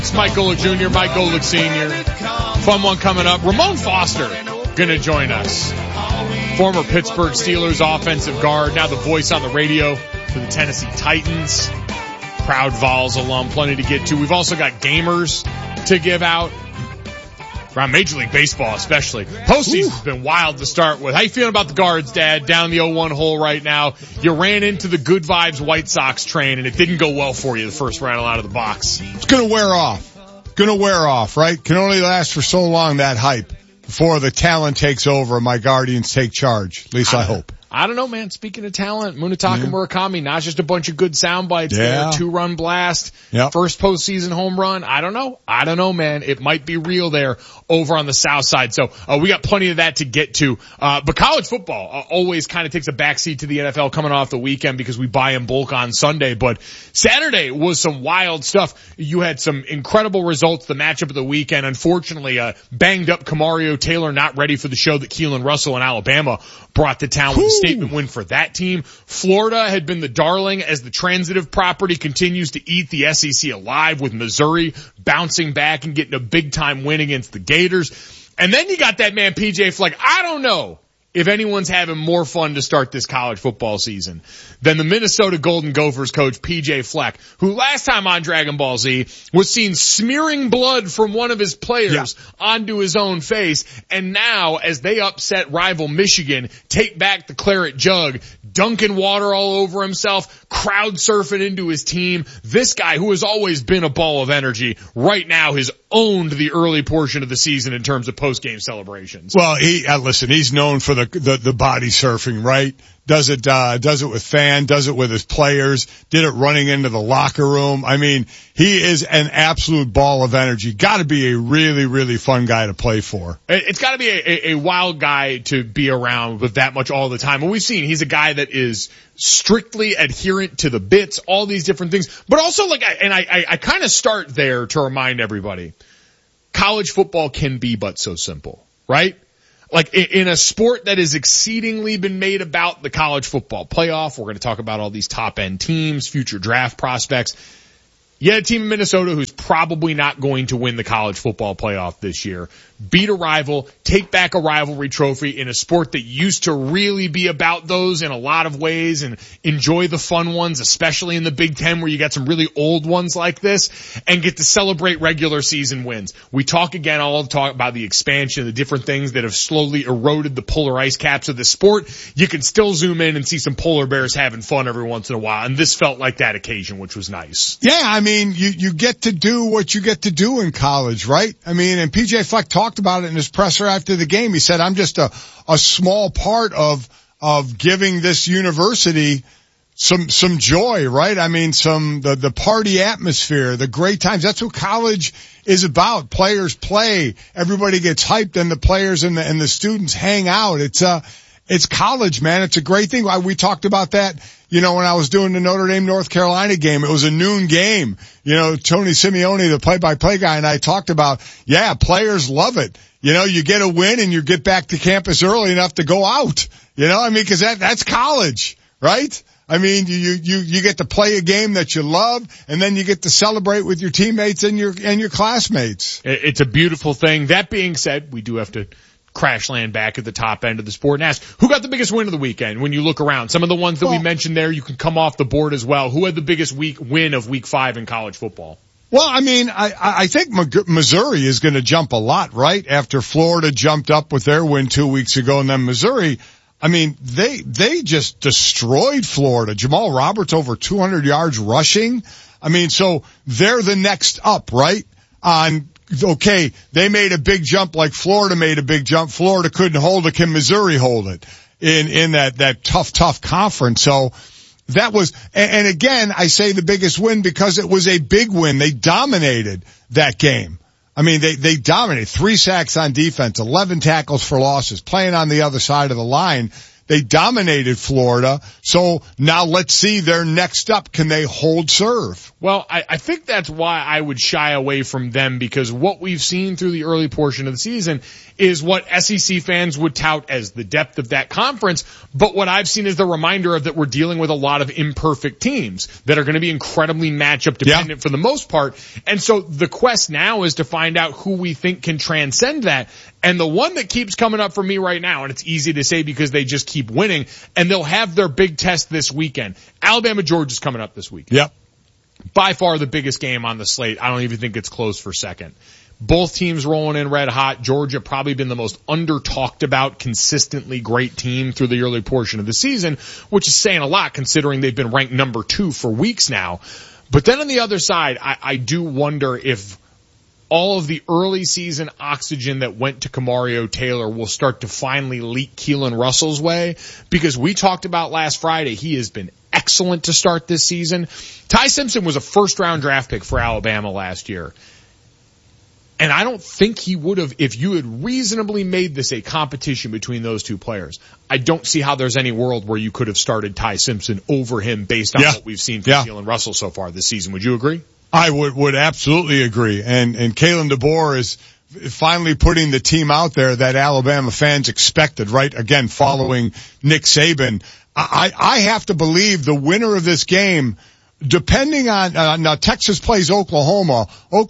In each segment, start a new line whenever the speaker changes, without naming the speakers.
It's Mike Golick Jr., Mike Golick Sr. Fun one coming up. Ramon Foster going to join us. Former Pittsburgh Steelers offensive guard, now the voice on the radio for the Tennessee Titans. Proud Vols alum, plenty to get to. We've also got gamers to give out. Around Major League Baseball especially. Postseason's been wild to start with. How you feeling about the Guards, Dad? Down the 0-1 hole right now. You ran into the good vibes White Sox train, and it didn't go well for you the first round out of the box.
It's gonna wear off, right? Can only last for so long, that hype, before the talent takes over and my Guardians take charge. At least I hope.
I don't know, man. Speaking of talent, Munetaka Murakami, not just a bunch of good sound bites there, 2-run blast, first postseason home run. I don't know, man. It might be real there over on the south side. So, we got plenty of that to get to. But college football, always kind of takes a backseat to the NFL coming off the weekend because we buy in bulk on Sunday. But Saturday was some wild stuff. You had some incredible results, the matchup of the weekend. Unfortunately, banged up Kamario Taylor not ready for the show that Keelan Russell in Alabama brought to town with a statement win for that team. Florida had been the darling as the transitive property continues to eat the SEC alive, with Missouri bouncing back and getting a big time win against the Gators. And then you got that man PJ Fleck. I don't know if anyone's having more fun to start this college football season than the Minnesota Golden Gophers coach PJ Fleck, who last time on Dragon Ball Z was seen smearing blood from one of his players onto his own face. And now, as they upset rival Michigan, take back the claret jug, dunking water all over himself, crowd surfing into his team. This guy, who has always been a ball of energy, right now has owned the early portion of the season in terms of post-game celebrations.
Well, he's known for the body surfing, right? Does it with fans, does it with his players, did it running into the locker room. I mean, he is an absolute ball of energy. Gotta be a really, really fun guy to play for.
It's gotta be a wild guy to be around with that much all the time. And we've seen he's a guy that is strictly adherent to the bits, all these different things. But also, I kind of start there to remind everybody, college football can be but so simple, right? Like in a sport that has exceedingly been made about the college football playoff, we're going to talk about all these top end teams, future draft prospects. You had a team in Minnesota who's probably not going to win the college football playoff this year. Beat a rival, take back a rivalry trophy in a sport that used to really be about those in a lot of ways, and enjoy the fun ones, especially in the Big Ten where you got some really old ones like this, and get to celebrate regular season wins. We talk about the expansion, the different things that have slowly eroded the polar ice caps of the sport. You can still zoom in and see some polar bears having fun every once in a while, and this felt like that occasion, which was nice.
Yeah, I mean, you get to do what you get to do in college, right? I mean, and PJ Fleck talked about it in his presser after the game. He said, I'm just a small part of giving this university some joy, right? I mean, the party atmosphere, the great times. That's what college is about. Players play, everybody gets hyped, and the players and the students hang out. It's college, man. It's a great thing. We talked about that, when I was doing the Notre Dame North Carolina game. It was a noon game. Tony Simeone, the play-by-play guy, and I talked about, players love it. You get a win and you get back to campus early enough to go out. Cause that's college, right? I mean, you get to play a game that you love, and then you get to celebrate with your teammates and your classmates.
It's a beautiful thing. That being said, we do have to crash land back at the top end of the sport and ask, who got the biggest win of the weekend when you look around? Some of the ones that we mentioned there, you can come off the board as well. Who had the biggest win of week 5 in college football?
Well, I mean, I think Missouri is going to jump a lot, right? After Florida jumped up with their win 2 weeks ago, and then Missouri, I mean, they just destroyed Florida. Jamal Roberts over 200 yards rushing. I mean, so they're the next up, right? Okay, they made a big jump like Florida made a big jump. Florida couldn't hold it. Can Missouri hold it in that tough conference? So that was, and again, I say the biggest win because it was a big win. They dominated that game. I mean, they dominated. 3 sacks on defense, 11 tackles for losses, playing on the other side of the line. They dominated Florida. So now let's see their next up. Can they hold serve?
Well, I think that's why I would shy away from them, because what we've seen through the early portion of the season is what SEC fans would tout as the depth of that conference. But what I've seen is the reminder of that we're dealing with a lot of imperfect teams that are going to be incredibly matchup dependent for the most part. And so the quest now is to find out who we think can transcend that. And the one that keeps coming up for me right now, and it's easy to say because they just keep winning, and they'll have their big test this weekend. Alabama, Georgia's coming up this weekend.
Yep.
By far the biggest game on the slate. I don't even think it's close for second. Both teams rolling in red hot. Georgia probably been the most under talked about, consistently great team through the early portion of the season, which is saying a lot considering they've been ranked number 2 for weeks now. But then on the other side, I do wonder if all of the early season oxygen that went to Kamario Taylor will start to finally leak Keelan Russell's way, because we talked about last Friday, he has been excellent to start this season. Ty Simpson was a first-round draft pick for Alabama last year. And I don't think he would have, if you had reasonably made this a competition between those two players. I don't see how there's any world where you could have started Ty Simpson over him based on what we've seen from Keelan Russell so far this season. Would you agree?
I would absolutely agree. And Kalen DeBoer is finally putting the team out there that Alabama fans expected, right? Again, following Nick Saban. I have to believe the winner of this game, depending on, now Texas plays Oklahoma at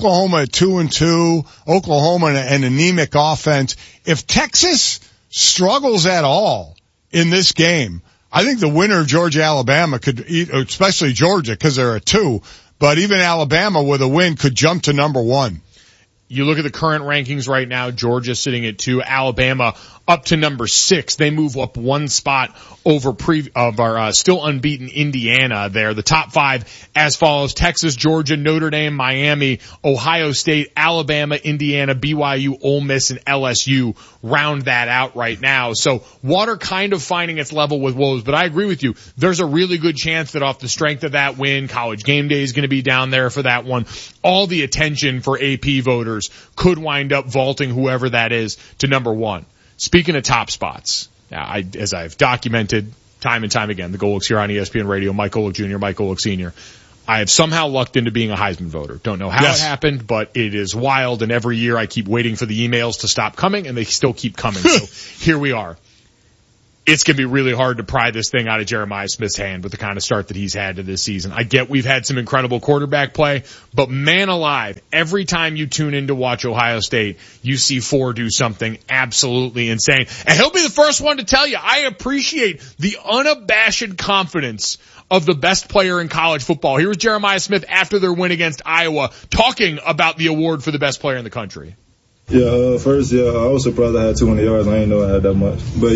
2-2, Oklahoma and an anemic offense. If Texas struggles at all in this game, I think the winner of Georgia-Alabama could eat, especially Georgia because they're at 2, but even Alabama with a win could jump to number 1.
You look at the current rankings right now, Georgia sitting at 2, Alabama up to number 6. They move up one spot over our still unbeaten Indiana there. The top 5 as follows: Texas, Georgia, Notre Dame, Miami, Ohio State, Alabama, Indiana, BYU, Ole Miss, and LSU round that out right now. So water kind of finding its level with woes, but I agree with you. There's a really good chance that off the strength of that win, College Game Day is going to be down there for that one. All the attention for AP voters could wind up vaulting whoever that is to number 1. Speaking of top spots, now as I've documented time and time again, the Golics here on ESPN Radio, Mike Golic Jr., Mike Golic Sr., I have somehow lucked into being a Heisman voter. Don't know how it happened, but it is wild, and every year I keep waiting for the emails to stop coming, and they still keep coming. So here we are. It's going to be really hard to pry this thing out of Jeremiah Smith's hand with the kind of start that he's had to this season. I get we've had some incredible quarterback play, but man alive, every time you tune in to watch Ohio State, you see Four do something absolutely insane. And he'll be the first one to tell you, I appreciate the unabashed confidence of the best player in college football. Here's Jeremiah Smith after their win against Iowa talking about the award for the best player in the country.
Yeah, first, I was surprised I had 200 yards. I didn't know I had that much. But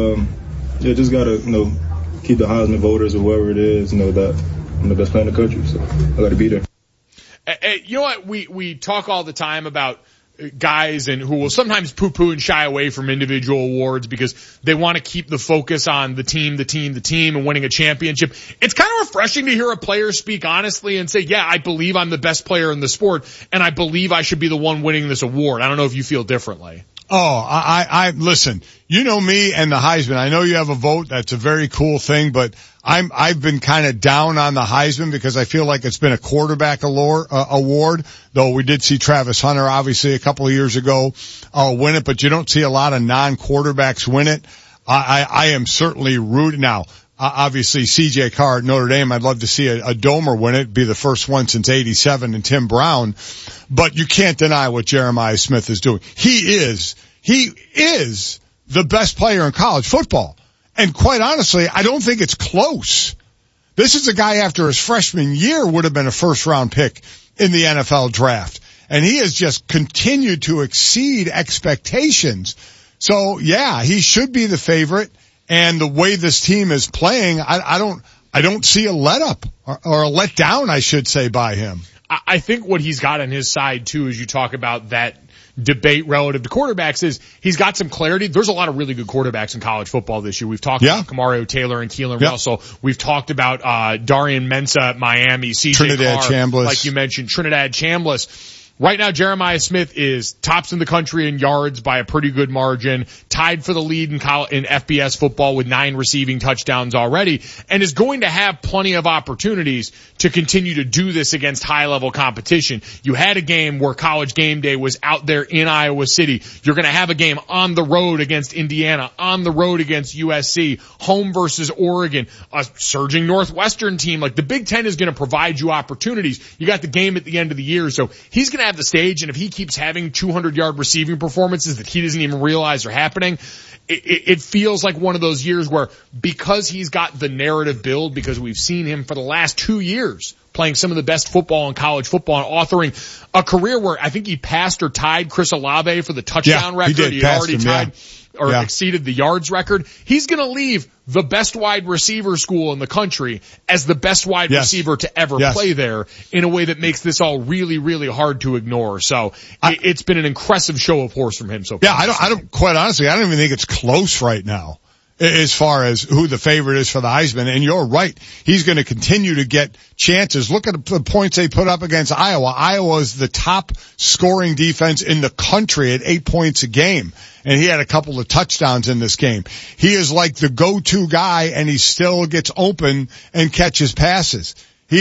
just gotta, keep the Heisman voters or whoever it is, that I'm the best player in the country. So I gotta be there.
You know what? We talk all the time about guys and who will sometimes poo-poo and shy away from individual awards because they want to keep the focus on the team and winning a championship. It's kind of refreshing to hear a player speak honestly and say, yeah, I believe I'm the best player in the sport and I believe I should be the one winning this award. I don't know if you feel differently.
Oh, I listen, you know me and the Heisman. I know you have a vote. That's a very cool thing, but I've been kind of down on the Heisman because I feel like it's been a quarterback award, though we did see Travis Hunter obviously a couple of years ago, win it, but you don't see a lot of non-quarterbacks win it. I am certainly rooting now. Obviously CJ Carr at Notre Dame, I'd love to see a Domer win it, be the first one since 87 and Tim Brown. But you can't deny what Jeremiah Smith is doing. He is the best player in college football. And quite honestly, I don't think it's close. This is a guy after his freshman year would have been a first round pick in the NFL draft. And he has just continued to exceed expectations. So yeah, he should be the favorite. And the way this team is playing, I don't see a let up or a let down, I should say, by him.
I think what he's got on his side too, as you talk about that debate relative to quarterbacks, is he's got some clarity. There's a lot of really good quarterbacks in college football this year. We've talked about Kamario Taylor and Keelan Russell. We've talked about Darian Mensah at Miami, CJ
Trinidad
Carr,
Chambliss,
like you mentioned, Trinidad Chambliss. Right now, Jeremiah Smith is tops in the country in yards by a pretty good margin, tied for the lead in FBS football with 9 receiving touchdowns already, and is going to have plenty of opportunities to continue to do this against high-level competition. You had a game where College Game Day was out there in Iowa City. You're going to have a game on the road against Indiana, on the road against USC, home versus Oregon, a surging Northwestern team. Like, the Big Ten is going to provide you opportunities. You got the game at the end of the year, so he's going to have the stage, and if he keeps having 200-yard receiving performances that he doesn't even realize are happening, it feels like one of those years where, because he's got the narrative build, because we've seen him for the last 2 years playing some of the best football in college football and authoring a career where I think he passed or tied Chris Olave for the touchdown record. He had already tied or exceeded the yards record. He's going to leave the best wide receiver school in the country as the best wide receiver to ever play there in a way that makes this all really, really hard to ignore. So it's been an impressive show of horse from him so far.
Yeah, I don't quite honestly, I don't even think it's close right now as far as who the favorite is for the Heisman. And you're right. He's going to continue to get chances. Look at the points they put up against Iowa. Iowa is the top scoring defense in the country at 8 points a game. And he had a couple of touchdowns in this game. He is like the go-to guy, and he still gets open and catches passes.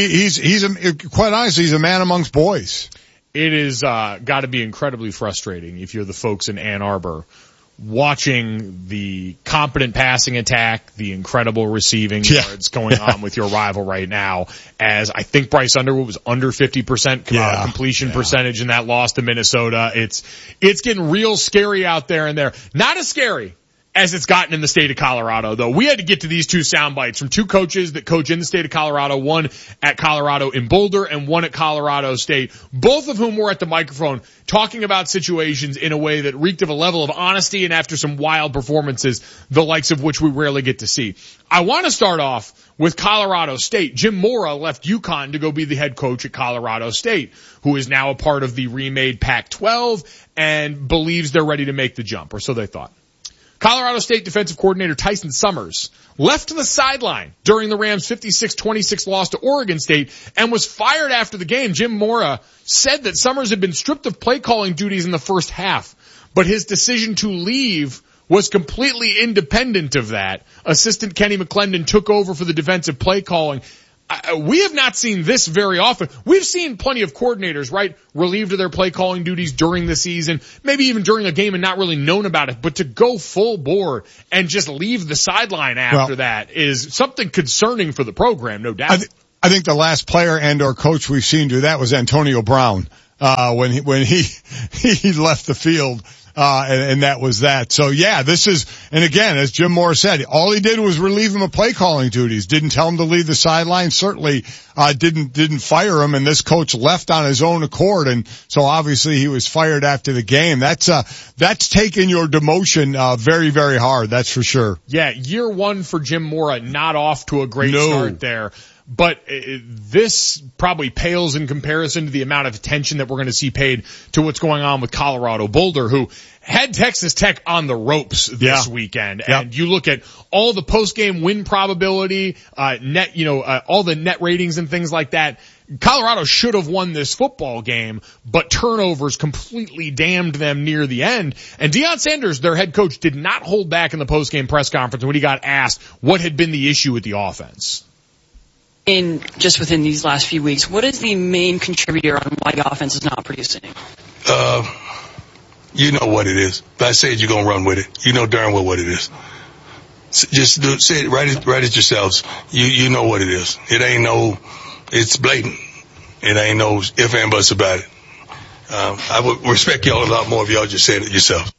Quite honestly, he's a man amongst boys.
It is, got to be incredibly frustrating if you're the folks in Ann Arbor watching the competent passing attack, the incredible receiving yards going on with your rival right now, as I think Bryce Underwood was under 50% completion percentage in that loss to Minnesota. It's getting real scary out there and there. Not as scary as it's gotten in the state of Colorado, though. We had to get to these 2 sound bites from 2 coaches that coach in the state of Colorado, one at Colorado in Boulder and one at Colorado State, both of whom were at the microphone talking about situations in a way that reeked of a level of honesty and after some wild performances, the likes of which we rarely get to see. I want to start off with Colorado State. Jim Mora left UConn to go be the head coach at Colorado State, who is now a part of the remade Pac-12 and believes they're ready to make the jump, or so they thought. Colorado State defensive coordinator Tyson Summers left to the sideline during the Rams' 56-26 loss to Oregon State and was fired after the game. Jim Mora said that Summers had been stripped of play calling duties in the first half, but his decision to leave was completely independent of that. Assistant Kenny McClendon took over for the defensive play calling. We have not seen this very often. We've seen plenty of coordinators, right, relieved of their play calling duties during the season, maybe even during a game and not really known about it. But to go full bore and just leave the sideline after that is something concerning for the program, no doubt.
I think the last player and or coach we've seen do that was Antonio Brown, when he left the field. And that was that. So yeah, and again, as Jim Moore said, all he did was relieve him of play calling duties. Didn't tell him to leave the sideline. Certainly, didn't fire him. And this coach left on his own accord. And so obviously he was fired after the game. That's taken your demotion, very, very hard. That's for sure.
Yeah. Year 1 for Jim Mora, not off to a great start there. But this probably pales in comparison to the amount of attention that we're going to see paid to what's going on with Colorado Boulder, who had Texas Tech on the ropes this weekend. Yep. And you look at all the post-game win probability, all the net ratings and things like that. Colorado should have won this football game, but turnovers completely damned them near the end. And Deion Sanders, their head coach, did not hold back in the post-game press conference when he got asked what had been the issue with the offense.
Just within these last few weeks, what is the main contributor on why the offense is not producing?
You know what it is. If I say it, you're going to run with it. You know darn well what it is. Just say it, write it yourselves. You know what it is. It's blatant. It ain't no ifs and buts about it. I would respect y'all a lot more if y'all just said it yourselves.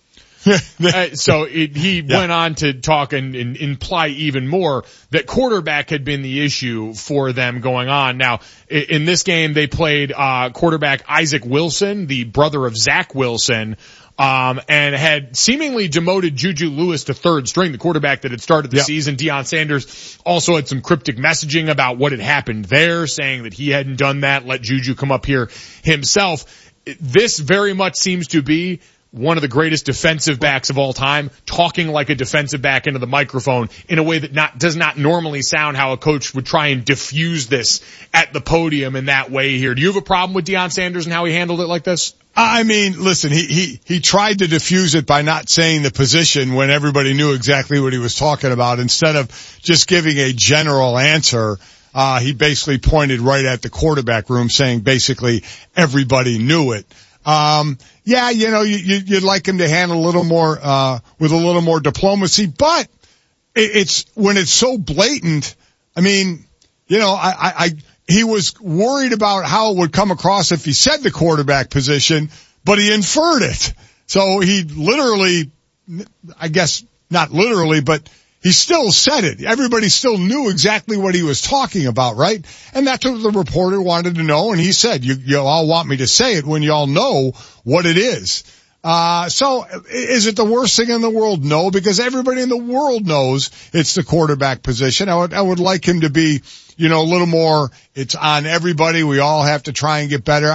He went on to talk and imply even more that quarterback had been the issue for them going on. Now, in this game, they played quarterback Isaac Wilson, the brother of Zach Wilson, and had seemingly demoted Juju Lewis to third string, the quarterback that had started the season. Deion Sanders also had some cryptic messaging about what had happened there, saying that he hadn't done that, let Juju come up here himself. This very much seems to be one of the greatest defensive backs of all time, talking like a defensive back into the microphone in a way that does not normally sound how a coach would try and diffuse this at the podium in that way here. Do you have a problem with Deion Sanders and how he handled it like this?
I mean, listen, he tried to diffuse it by not saying the position when everybody knew exactly what he was talking about. Instead of just giving a general answer, he basically pointed right at the quarterback room, saying basically everybody knew it. Yeah, you know, you'd like him to handle a little more, with a little more diplomacy, but it's, when it's so blatant, I mean, you know, he was worried about how it would come across if he said the quarterback position, but he inferred it. So he literally, I guess not literally, but he still said it. Everybody still knew exactly what he was talking about, right? And that's what the reporter wanted to know. And he said, you all want me to say it when you all know what it is. So is it the worst thing in the world? No, because everybody in the world knows it's the quarterback position. I would like him to be, you know, a little more, it's on everybody. We all have to try and get better.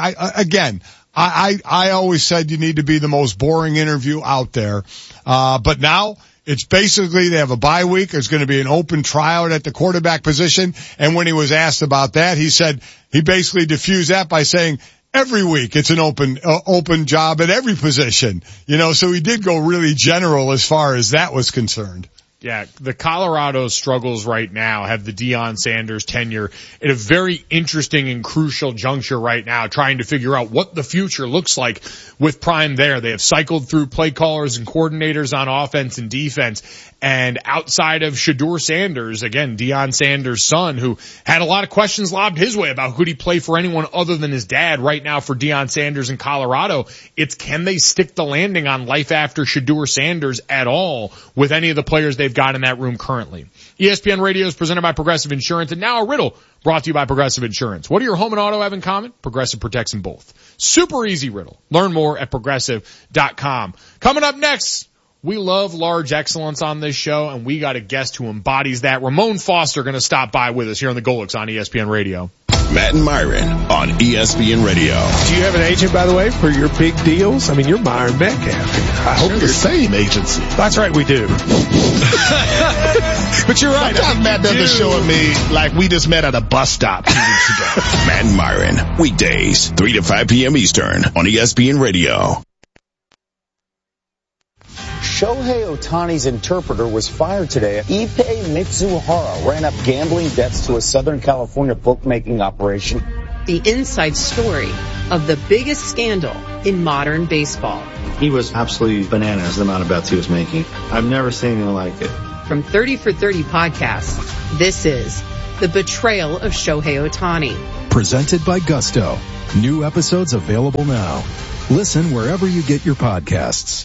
I always said you need to be the most boring interview out there. But now it's basically they have a bye week. There's going to be an open tryout at the quarterback position. And when he was asked about that, he said he basically diffused that by saying every week it's an open job at every position. You know, so he did go really general as far as that was concerned.
Yeah, the Colorado struggles right now have the Deion Sanders tenure at a very interesting and crucial juncture right now, trying to figure out what the future looks like with Prime there. They have cycled through play callers and coordinators on offense and defense. And outside of Shedeur Sanders, again, Deion Sanders' son, who had a lot of questions lobbed his way about could he play for anyone other than his dad right now for Deion Sanders in Colorado. It's can they stick the landing on life after Shedeur Sanders at all with any of the players they've got in that room currently. ESPN Radio is presented by Progressive Insurance, and now a riddle brought to you by Progressive Insurance. What do your home and auto have in common? Progressive protects them both. Super easy riddle. Learn more at Progressive.com. Coming up next, we love large excellence on this show, and we got a guest who embodies that. Ramon Foster going to stop by with us here on the Golix on ESPN Radio.
Matt and Myron on ESPN Radio.
Do you have an agent, by the way, for your big deals? I mean, you're Myron Metcalf. I hope
the same agency.
That's right, we do. But you're right.
Sometimes Matt does the show with me like we just met at a bus stop 2 weeks ago.
Matt and Myron, weekdays, 3 to 5 p.m. Eastern on ESPN Radio.
Shohei Ohtani's interpreter was fired today. Ippei Mitsuhara ran up gambling debts to a Southern California bookmaking operation.
The inside story of the biggest scandal in modern baseball.
He was absolutely bananas, the amount of bets he was making. I've never seen anything like it.
From 30 for 30 podcasts, this is The Betrayal of Shohei Ohtani.
Presented by Gusto. New episodes available now. Listen wherever you get your podcasts.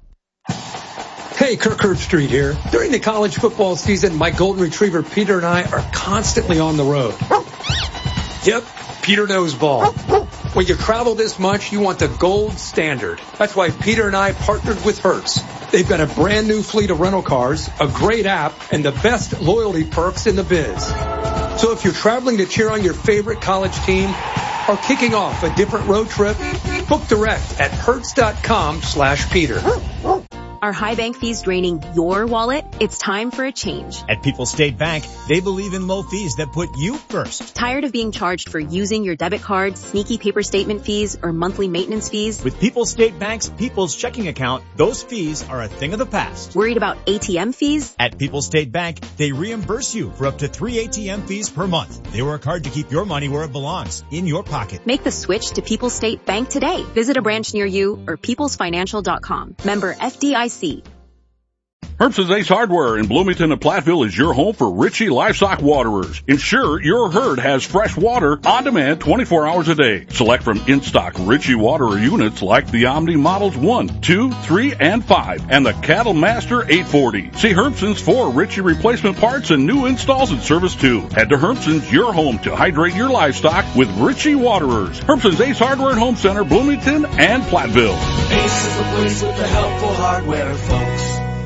Hey, Kirk Herbstreit here. During the college football season, my golden retriever Peter and I are constantly on the road. Yep, Peter knows ball. When you travel this much, you want the gold standard. That's why Peter and I partnered with Hertz. They've got a brand new fleet of rental cars, a great app, and the best loyalty perks in the biz. So if you're traveling to cheer on your favorite college team or kicking off a different road trip, book direct at hertz.com/Peter.
Are high bank fees draining your wallet? It's time for a change.
At People's State Bank, they believe in low fees that put you first.
Tired of being charged for using your debit card, sneaky paper statement fees, or monthly maintenance fees?
With People's State Bank's People's Checking Account, those fees are a thing of the past.
Worried about ATM fees?
At People's State Bank, they reimburse you for up to 3 ATM fees per month. They work hard to keep your money where it belongs, in your pocket.
Make the switch to People's State Bank today. Visit a branch near you or peoplesfinancial.com. Member FDIC.
Herbson's Ace Hardware in Bloomington and Platteville is your home for Ritchie Livestock Waterers. Ensure your herd has fresh water on demand 24 hours a day. Select from in-stock Ritchie Waterer units like the Omni Models 1, 2, 3, and 5, and the Cattle Master 840. See Herbson's for Ritchie replacement parts and new installs and service too. Head to Herbson's, your home to hydrate your livestock with Ritchie Waterers. Herbson's Ace Hardware and Home Center, Bloomington and Platteville.
Ace is the place with the helpful hardware, folks.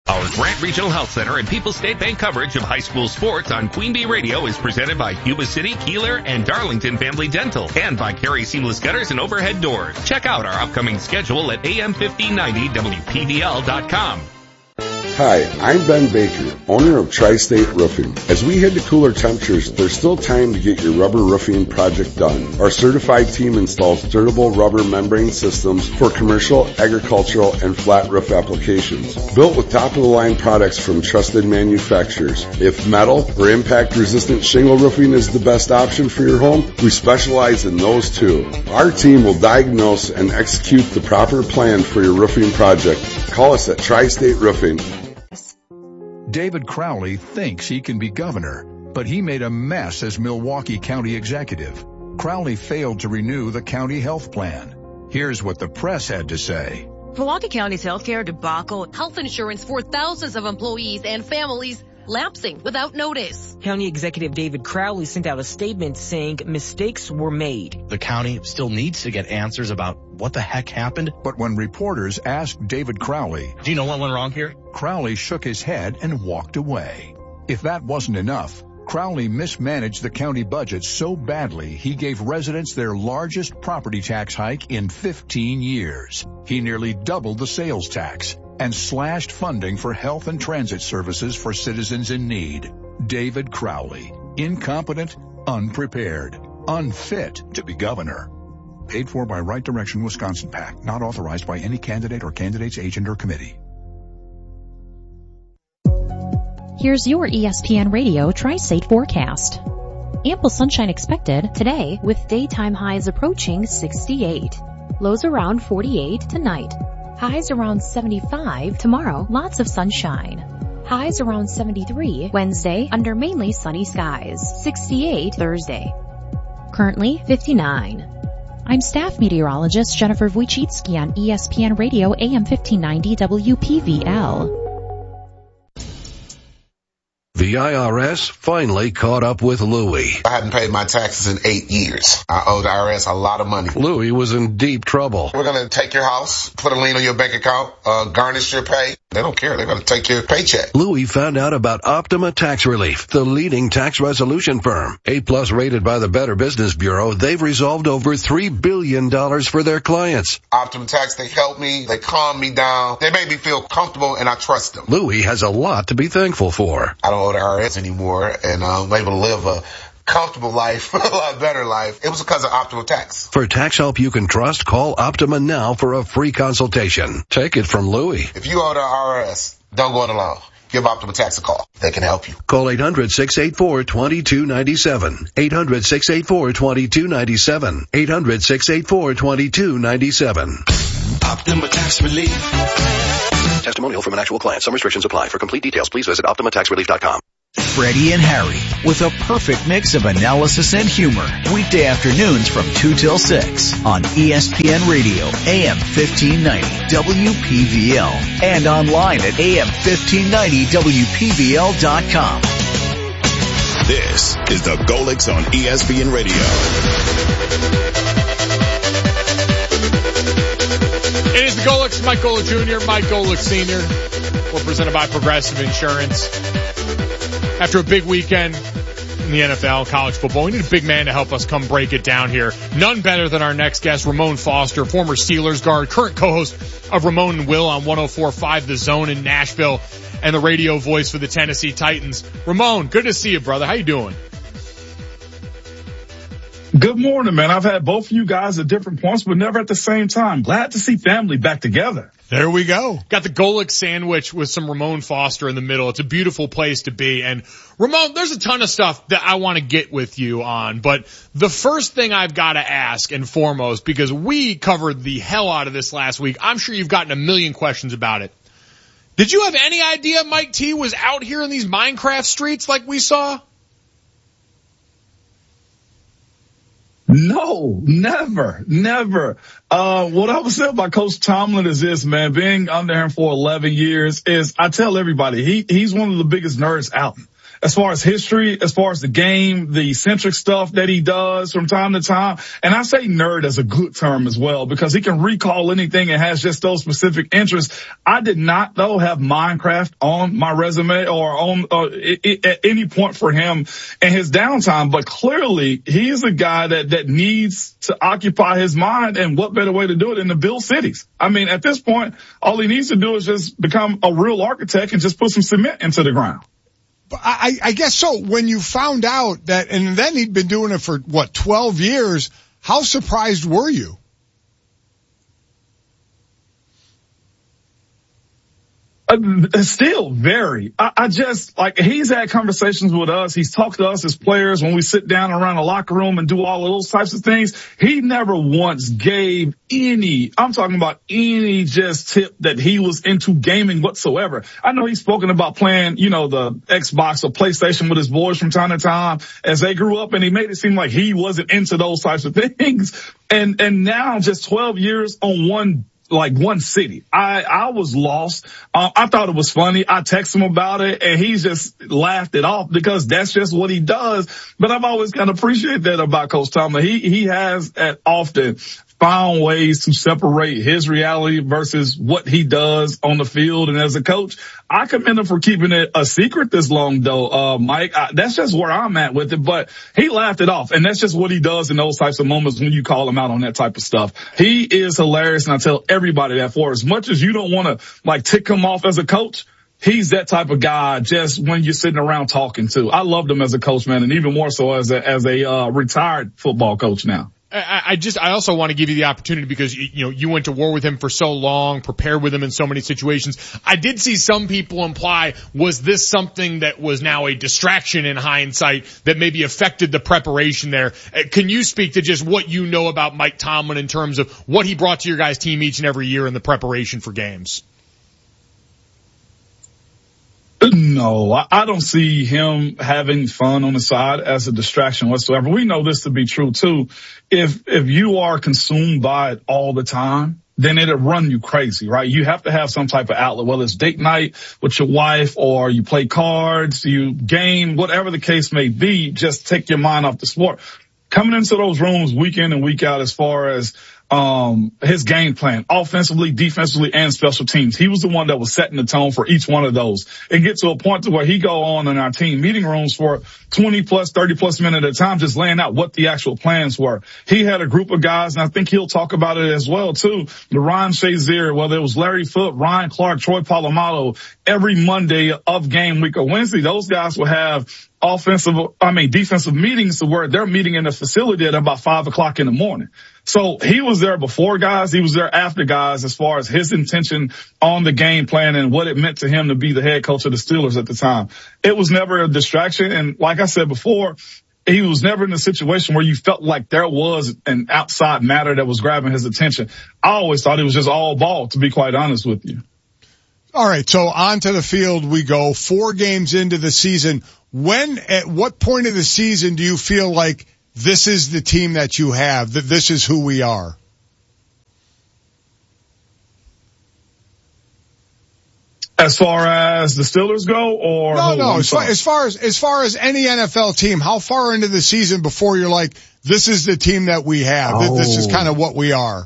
Our Grant Regional Health Center and People's State Bank coverage of high school sports on Queen Bee Radio is presented by Yuba City, Keeler, and Darlington Family Dental, and by Carey Seamless Gutters and Overhead Doors. Check out our upcoming schedule at am1590wpvl.com.
Hi, I'm Ben Baker, owner of Tri-State Roofing. As we head to cooler temperatures, there's still time to get your rubber roofing project done. Our certified team installs durable rubber membrane systems for commercial, agricultural, and flat roof applications. Built with top-of-the-line products from trusted manufacturers. If metal or impact-resistant shingle roofing is the best option for your home, we specialize in those too. Our team will diagnose and execute the proper plan for your roofing project. Call us at Tri-State Roofing.
David Crowley thinks he can be governor, but he made a mess as Milwaukee County executive. Crowley failed to renew the county health plan. Here's what the press had to say.
Milwaukee County's healthcare debacle, health insurance for thousands of employees and families lapsing without notice.
County Executive David Crowley sent out a statement saying mistakes were made.
The county still needs to get answers about what the heck happened.
But when reporters asked David Crowley,
do you know what went wrong here?
Crowley shook his head and walked away. If that wasn't enough, Crowley mismanaged the county budget so badly he gave residents their largest property tax hike in 15 years. He nearly doubled the sales tax and slashed funding for health and transit services for citizens in need. David Crowley, incompetent, unprepared, unfit to be governor. Paid for by Right Direction Wisconsin PAC, not authorized by any candidate or candidate's agent or committee.
Here's your ESPN Radio Tri-State forecast. Ample sunshine expected today with daytime highs approaching 68. Lows around 48 tonight. Highs around 75 tomorrow, lots of sunshine. Highs around 73 Wednesday under mainly sunny skies. 68 Thursday. Currently 59. I'm staff meteorologist Jennifer Wojcicki on ESPN Radio AM 1590 WPVL.
The IRS finally caught up with Louie.
I hadn't paid my taxes in 8 years. I owe the IRS a lot of money.
Louie was in deep trouble.
We're going to take your house, put a lien on your bank account, garnish your pay. They don't care. They're going to take your paycheck.
Louie found out about Optima Tax Relief, the leading tax resolution firm. A+ rated by the Better Business Bureau, they've resolved over $3 billion for their clients.
Optima Tax, they help me. They calm me down. They make me feel comfortable, and I trust them.
Louie has a lot to be thankful for.
I don't owe the IRS anymore, and I'm able to live a comfortable life, a lot better life. It was because of Optima Tax.
For tax help you can trust, call Optima now for a free consultation. Take it from Louie.
If you owe the IRS, don't go it alone. Give Optima Tax a call. They can help you.
Call 800-684-2297. 800-684-2297. 800-684-2297.
Optima Tax Relief.
Testimonial from an actual client. Some restrictions apply. For complete details, please visit OptimaTaxRelief.com.
Freddie and Harry, with a perfect mix of analysis and humor. Weekday afternoons from 2 till 6 on ESPN Radio, AM 1590, WPVL, and online at AM1590WPVL.com.
This is the Golix on ESPN Radio.
It is the Golix, Mike Golick Jr., Mike Golick Sr. We're presented by Progressive Insurance. After a big weekend in the NFL, college football, we need a big man to help us come break it down here. None better than our next guest, Ramon Foster, former Steelers guard, current co-host of Ramon and Will on 104.5 The Zone in Nashville, and the radio voice for the Tennessee Titans. Ramon, good to see you, brother. How you doing?
Good morning, man. I've had both of you guys at different points, but never at the same time. Glad to see family back together.
There we go.
Got the Golick sandwich with some Ramon Foster in the middle. It's a beautiful place to be. And Ramon, there's a ton of stuff that I want to get with you on, but the first thing I've got to ask and foremost, because we covered the hell out of this last week, I'm sure you've gotten a million questions about it. Did you have any idea Mike T was out here in these Minecraft streets like we saw?
No, never. What I would say about Coach Tomlin is this, man, being under him for 11 years is I tell everybody he's one of the biggest nerds out. as far as history, as far as the game, the eccentric stuff that he does from time to time. And I say nerd as a good term as well, because he can recall anything and has just those specific interests. I did not, though, have Minecraft on my resume or on at any point for him in his downtime. But clearly, he is a guy that needs to occupy his mind. And what better way to do it than to build cities? I mean, at this point, all he needs to do is just become a real architect and just put some cement into the ground.
But I guess so. When you found out that, and then he'd been doing it for 12 years, how surprised were you?
Still very. I just, like, he's had conversations with us. He's talked to us as players when we sit down around the locker room and do all of those types of things. He never once gave I'm talking about any just tip that he was into gaming whatsoever. I know he's spoken about playing, the Xbox or PlayStation with his boys from time to time as they grew up, and he made it seem like he wasn't into those types of things. And now just 12 years on one city. I was lost. I thought it was funny. I texted him about it and he just laughed it off because that's just what he does. But I've always kind of appreciated that about Coach Tomlin. He has often found ways to separate his reality versus what he does on the field. And as a coach, I commend him for keeping it a secret this long, though, Mike. That's just where I'm at with it. But he laughed it off, and that's just what he does in those types of moments when you call him out on that type of stuff. He is hilarious, and I tell everybody that. For as much as you don't want to tick him off as a coach, he's that type of guy just when you're sitting around talking to. I loved him as a coach, man, and even more so as a retired football coach now.
I also want to give you the opportunity because, you went to war with him for so long, prepared with him in so many situations. I did see some people imply, was this something that was now a distraction in hindsight that maybe affected the preparation there? Can you speak to just what you know about Mike Tomlin in terms of what he brought to your guys' team each and every year in the preparation for games?
No, I don't see him having fun on the side as a distraction whatsoever. We know this to be true too. If you are consumed by it all the time, then it'll run you crazy, right? You have to have some type of outlet, whether it's date night with your wife or you play cards, you game, whatever the case may be, just take your mind off the sport. Coming into those rooms week in and week out as far as his game plan, offensively, defensively, and special teams. He was the one that was setting the tone for each one of those. And get to a point to where he go on in our team meeting rooms for 20 plus, 30 plus minutes at a time, just laying out what the actual plans were. He had a group of guys, and I think he'll talk about it as well too. The Ryan Shazier, whether it was Larry Foote, Ryan Clark, Troy Polamalu, every Monday of game week or Wednesday, those guys will have defensive meetings to where they're meeting in the facility at about 5:00 in the morning. So he was there before guys. He was there after guys as far as his intention on the game plan and what it meant to him to be the head coach of the Steelers at the time. It was never a distraction. And like I said before, he was never in a situation where you felt like there was an outside matter that was grabbing his attention. I always thought it was just all ball, to be quite honest with you.
All right. So onto the field we go. 4 games into the season. At what point of the season do you feel like this is the team that you have, that this is who we are?
As far as the Steelers go, or
no, as far as any NFL team, how far into the season before you're like, this is the team that we have, this is kind of what we are?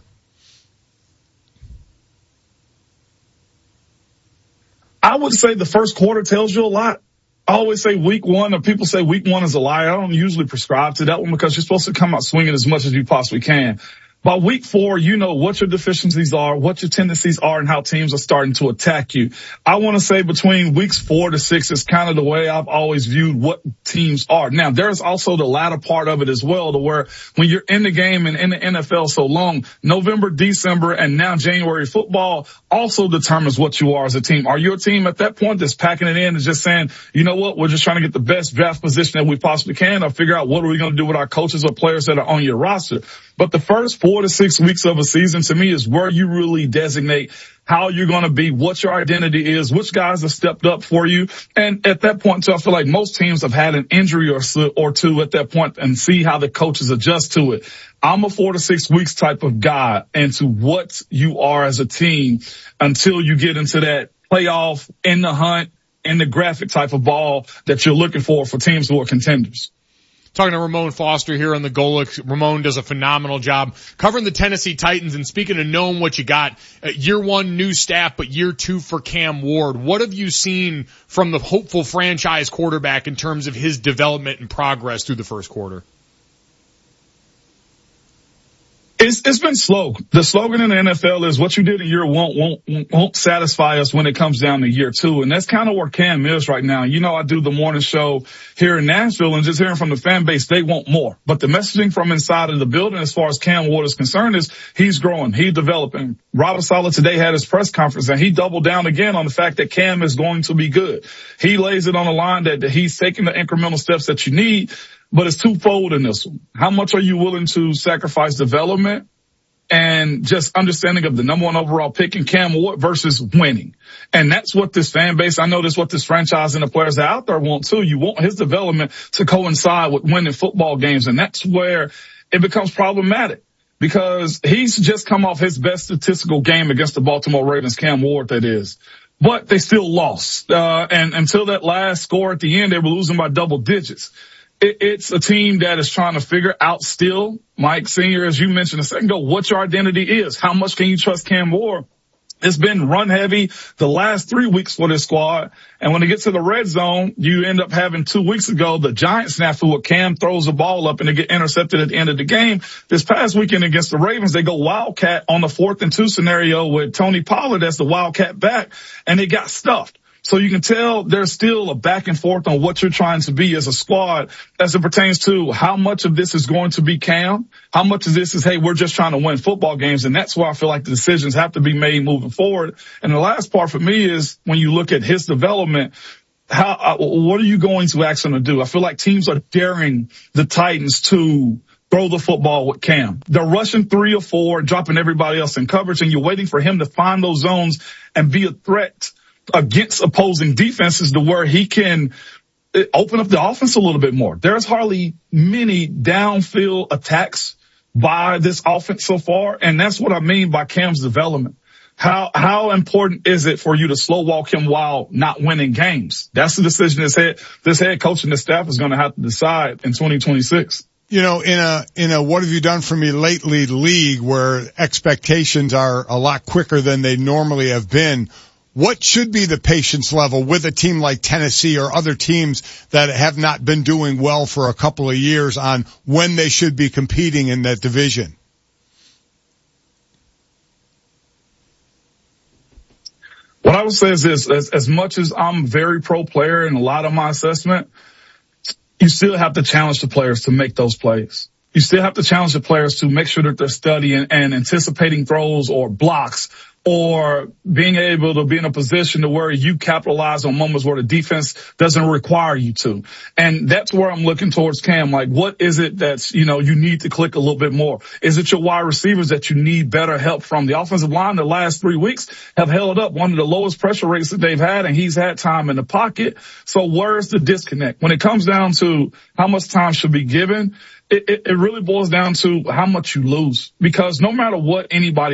I would say the first quarter tells you a lot. I always say week 1, or people say week 1 is a lie. I don't usually prescribe to that one because you're supposed to come out swinging as much as you possibly can. By week 4, you know what your deficiencies are, what your tendencies are, and how teams are starting to attack you. I want to say between weeks 4 to 6 is kind of the way I've always viewed what teams are. Now, there's also the latter part of it as well, to where when you're in the game and in the NFL so long, November, December, and now January football also determines what you are as a team. Are you a team at that point that's packing it in and just saying, you know what, we're just trying to get the best draft position that we possibly can, or figure out what are we going to do with our coaches or players that are on your roster? But the first 4 to 6 weeks of a season, to me, is where you really designate how you're going to be, what your identity is, which guys have stepped up for you. And at that point, I feel like most teams have had an injury or two at that point and see how the coaches adjust to it. I'm a 4 to 6 weeks type of guy into what you are as a team until you get into that playoff, in the hunt, and the graphic type of ball that you're looking for teams who are contenders.
Talking to Ramon Foster here on the Golic. Ramon does a phenomenal job covering the Tennessee Titans. And speaking of knowing what you got, year one, new staff, but year two for Cam Ward. What have you seen from the hopeful franchise quarterback in terms of his development and progress through the first quarter?
It's been slow. The slogan in the NFL is what you did in year one won't satisfy us when it comes down to year two. And that's kind of where Cam is right now. You know, I do the morning show here in Nashville, and just hearing from the fan base, they want more. But the messaging from inside of the building as far as Cam Ward is concerned is he's growing, he's developing. Robert Saleh today had his press conference, and he doubled down again on the fact that Cam is going to be good. He lays it on the line that he's taking the incremental steps that you need. But it's twofold in this one. How much are you willing to sacrifice development and just understanding of the number one overall pick in Cam Ward versus winning? And that's what this fan base, I know that's what this franchise and the players that are out there want too. You want his development to coincide with winning football games. And that's where it becomes problematic, because he's just come off his best statistical game against the Baltimore Ravens, Cam Ward that is. But they still lost. And until that last score at the end, they were losing by double digits. It's a team that is trying to figure out still, Mike Sr., as you mentioned a second ago, what your identity is. How much can you trust Cam Ward? It's been run heavy the last 3 weeks for this squad. And when it gets to the red zone, you end up having 2 weeks ago the giant snafu where Cam throws the ball up and they get intercepted at the end of the game. This past weekend against the Ravens, they go Wildcat on the 4th and 2 scenario with Tony Pollard as the Wildcat back, and they got stuffed. So you can tell there's still a back and forth on what you're trying to be as a squad as it pertains to how much of this is going to be Cam, how much of this is, hey, we're just trying to win football games. And that's why I feel like the decisions have to be made moving forward. And the last part for me is when you look at his development, what are you going to ask him to do? I feel like teams are daring the Titans to throw the football with Cam. They're rushing 3 or 4, dropping everybody else in coverage, and you're waiting for him to find those zones and be a threat against opposing defenses to where he can open up the offense a little bit more. There's hardly many downfield attacks by this offense so far, and that's what I mean by Cam's development. How important is it for you to slow walk him while not winning games? That's the decision this head coach and the staff is going to have to decide in 2026.
You know, in a what have you done for me lately league where expectations are a lot quicker than they normally have been, what should be the patience level with a team like Tennessee or other teams that have not been doing well for a couple of years on when they should be competing in that division?
What I would say is this, as much as I'm very pro player in a lot of my assessment, you still have to challenge the players to make those plays. You still have to challenge the players to make sure that they're studying and anticipating throws or blocks, or being able to be in a position to where you capitalize on moments where the defense doesn't require you to. And that's where I'm looking towards Cam. Like, what is it that's, you need to click a little bit more? Is it your wide receivers that you need better help from? The offensive line the last 3 weeks have held up one of the lowest pressure rates that they've had, and he's had time in the pocket. So where's the disconnect? When it comes down to how much time should be given, it really boils down to how much you lose, because no matter what anybody